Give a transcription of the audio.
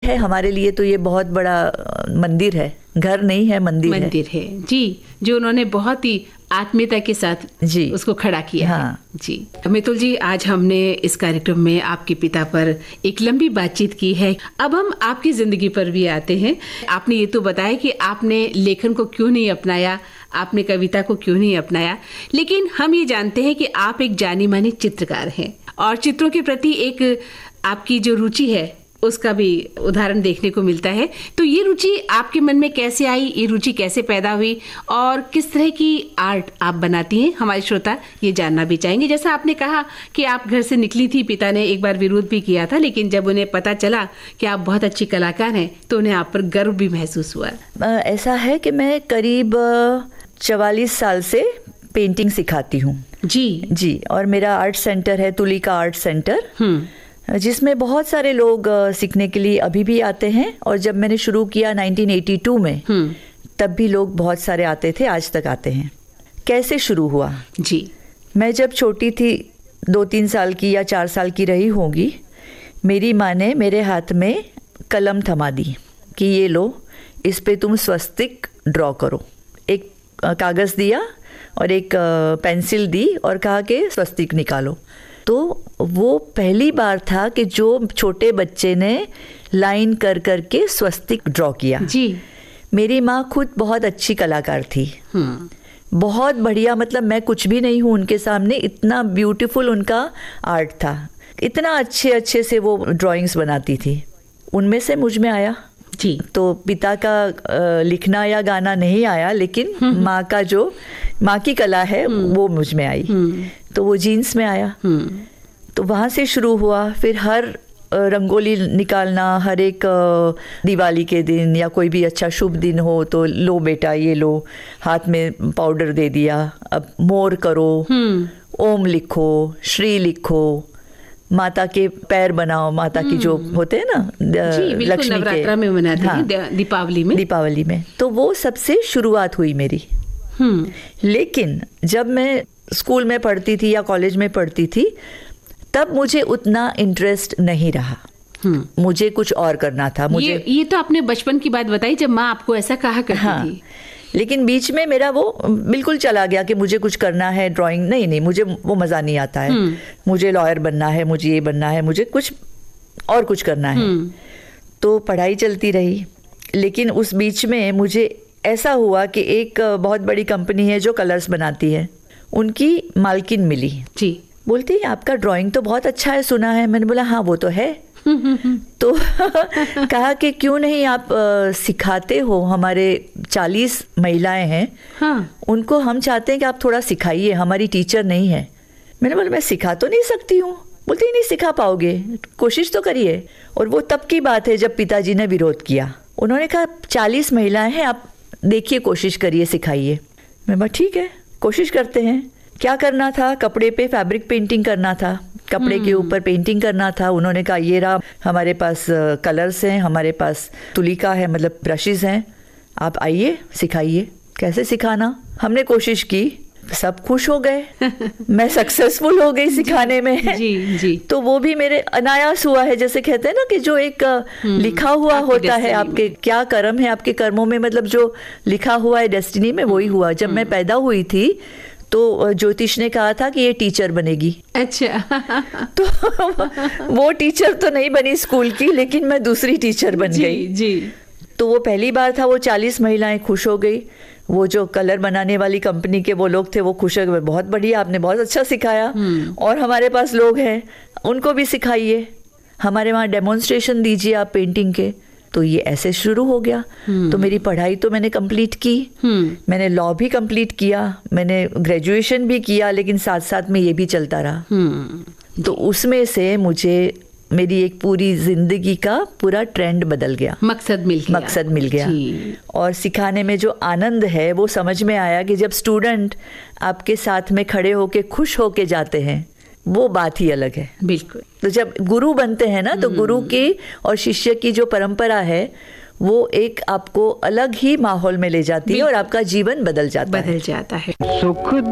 है, हमारे लिए तो ये बहुत बड़ा मंदिर है, घर नहीं है, मंदिर है जी, जो उन्होंने बहुत ही आत्मीयता के साथ जी उसको खड़ा किया हाँ। है जी। मितुल जी, आज हमने इस कार्यक्रम में आपके पिता पर एक लंबी बातचीत की है। अब हम आपकी जिंदगी पर भी आते हैं। आपने ये तो बताया कि आपने लेखन को क्यों नहीं अपनाया, आपने कविता को क्यों नहीं अपनाया, लेकिन हम ये जानते हैं कि आप एक जानी मानी चित्रकार हैं और चित्रों के प्रति एक आपकी जो रुचि है उसका भी उदाहरण देखने को मिलता है। तो ये रुचि आपके मन में कैसे आई, ये रुचि कैसे पैदा हुई और किस तरह की आर्ट आप बनाती हैं, हमारे श्रोता ये जानना भी चाहेंगे। जैसा आपने कहा कि आप घर से निकली थी, पिता ने एक बार विरोध भी किया था, लेकिन जब उन्हें पता चला कि आप बहुत अच्छी कलाकार हैं तो उन्हें आप पर गर्व भी महसूस हुआ। ऐसा है कि मैं करीब 44 साल से पेंटिंग सिखाती हूँ जी, और मेरा आर्ट सेंटर है तुलिका आर्ट सेंटर, जिसमें बहुत सारे लोग सीखने के लिए अभी भी आते हैं। और जब मैंने शुरू किया 1982 में, तब भी लोग बहुत सारे आते थे, आज तक आते हैं। कैसे शुरू हुआ जी? मैं जब छोटी थी, 2-3 साल की या 4 साल की रही होंगी, मेरी माँ ने मेरे हाथ में कलम थमा दी कि ये लो, इस पे तुम स्वस्तिक ड्रॉ करो। एक कागज़ दिया और एक पेंसिल दी और कहा कि स्वस्तिक निकालो। तो वो पहली बार था कि जो छोटे बच्चे ने लाइन कर कर के स्वस्तिक ड्रॉ किया जी। मेरी माँ खुद बहुत अच्छी कलाकार थी, बहुत बढ़िया, मतलब मैं कुछ भी नहीं हूँ उनके सामने, इतना ब्यूटीफुल उनका आर्ट था, इतना अच्छे अच्छे से वो ड्राइंग्स बनाती थी। उनमें से मुझ में आया जी। तो पिता का लिखना या गाना नहीं आया, लेकिन माँ का जो माँ की कला है वो मुझ में आई, तो वो जीन्स में आया। तो वहाँ से शुरू हुआ। फिर हर रंगोली निकालना, हर एक दिवाली के दिन या कोई भी अच्छा शुभ दिन हो तो लो बेटा ये लो, हाथ में पाउडर दे दिया, अब मोर करो, ओम लिखो, श्री लिखो, माता के पैर बनाओ, माता की जो होते हैं ना लक्ष्मी के, नवरात्रा में मनाते हैं, दीपावली में। तो वो सबसे शुरुआत हुई मेरी। लेकिन जब मैं स्कूल में पढ़ती थी या कॉलेज में पढ़ती थी, तब मुझे उतना इंटरेस्ट नहीं रहा, मुझे कुछ और करना था। मुझे ये तो आपने बचपन की बात बताई जब माँ आपको ऐसा कहा करती थी। लेकिन बीच में मेरा वो बिल्कुल चला गया कि मुझे कुछ करना है, ड्राइंग नहीं, मुझे वो मज़ा नहीं आता है, मुझे लॉयर बनना है, मुझे ये बनना है, मुझे कुछ और कुछ करना है। तो पढ़ाई चलती रही, लेकिन उस बीच में मुझे ऐसा हुआ कि एक बहुत बड़ी कंपनी है जो कलर्स बनाती है, उनकी मालकिन मिली जी। बोलती है आपका ड्राइंग तो बहुत अच्छा है, सुना है। मैंने बोला हाँ वो तो है। तो कहा कि क्यों नहीं आप सिखाते हो, हमारे 40 महिलाएं हैं, उनको हम चाहते हैं कि आप थोड़ा सिखाइए, हमारी टीचर नहीं है। मैंने बोला मैं सिखा तो नहीं सकती हूँ। बोलती नहीं सिखा पाओगे, कोशिश तो करिए। और वो तब की बात है जब पिताजी ने विरोध किया। उन्होंने कहा 40 महिलाएं हैं, आप देखिए, कोशिश करिए, सिखाइए। मैं बोला ठीक है, कोशिश करते हैं। क्या करना था, कपड़े पे फैब्रिक पेंटिंग करना था, कपड़े के ऊपर पेंटिंग करना था। उन्होंने कहा ये रहा हमारे पास कलर्स हैं, हमारे पास तुलिका है, मतलब ब्रशेस हैं, आप आइए सिखाइए। कैसे सिखाना, हमने कोशिश की, सब खुश हो गए। मैं सक्सेसफुल हो गई सिखाने में जी। तो वो भी मेरे अनायास हुआ है, जैसे कहते हैं ना कि जो एक लिखा हुआ होता है, आपके क्या कर्म है, आपके कर्मों में, मतलब जो लिखा हुआ है डेस्टिनी में, वही हुआ। जब मैं पैदा हुई थी तो ज्योतिष ने कहा था कि ये टीचर बनेगी। अच्छा। तो वो टीचर तो नहीं बनी स्कूल की, लेकिन मैं दूसरी टीचर बन गई जी। तो वो पहली बार था, वो 40 महिलाएं खुश हो गई। वो जो कलर बनाने वाली कंपनी के वो लोग थे, वो खुश हो गए, बहुत बढ़िया, आपने बहुत अच्छा सिखाया, और हमारे पास लोग हैं, उनको भी सिखाइए, हमारे वहाँ डेमोन्स्ट्रेशन दीजिए आप पेंटिंग के। तो ये ऐसे शुरू हो गया। तो मेरी पढ़ाई तो मैंने कंप्लीट की, मैंने लॉ भी कंप्लीट किया, मैंने ग्रेजुएशन भी किया, लेकिन साथ साथ में ये भी चलता रहा। तो उसमें से मुझे मेरी एक पूरी जिंदगी का पूरा ट्रेंड बदल गया, मकसद मिल गया। और सिखाने में जो आनंद है वो समझ में आया कि जब स्टूडेंट आपके साथ में खड़े होके खुश होके जाते हैं, वो बात ही अलग है। बिल्कुल। तो जब गुरु बनते हैं ना, तो गुरु की और शिष्य की जो परंपरा है, वो एक आपको अलग ही माहौल में ले जाती है और आपका जीवन बदल जाता है। सुख